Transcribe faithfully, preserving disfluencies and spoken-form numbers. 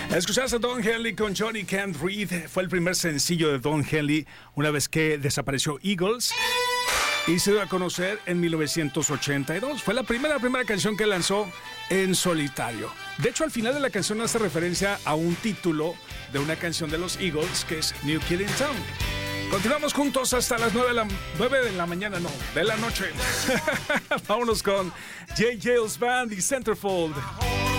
Escuchaste a Don Henley con Johnny Can't Read. Fue el primer sencillo de Don Henley una vez que desapareció Eagles y se dio a conocer en mil novecientos ochenta y dos. Fue la primera, primera canción que lanzó en solitario. De hecho, al final de la canción hace referencia a un título de una canción de los Eagles que es New Kid in Town. Continuamos juntos hasta las nueve de la, nueve de la mañana, no, de la noche. Vámonos con J. Jales Band y Centerfold.